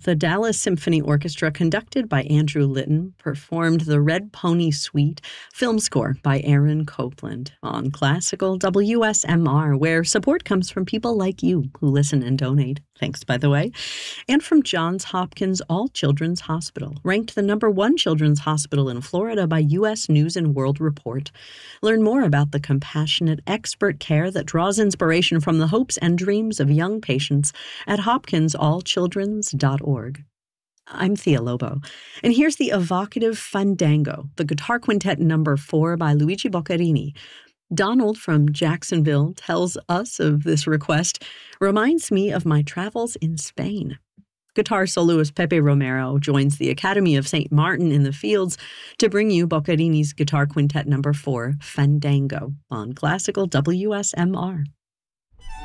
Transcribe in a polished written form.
The Dallas Symphony Orchestra, conducted by Andrew Litton, performed the Red Pony Suite, film score by Aaron Copland, on Classical WSMR, where support comes from people like you who listen and donate. Thanks, by the way. And from Johns Hopkins All Children's Hospital, ranked the #1 children's hospital in Florida by U.S. News and World Report. Learn more about the compassionate, expert care that draws inspiration from the hopes and dreams of young patients at hopkinsallchildrens.org. I'm Thea Lobo, and here's the evocative Fandango, the Guitar Quintet No. 4 by Luigi Boccherini. Donald from Jacksonville tells us of this request, reminds me of my travels in Spain. Guitar soloist Pepe Romero joins the Academy of St. Martin in the Fields to bring you Boccherini's Guitar Quintet No. 4, Fandango, on Classical WSMR.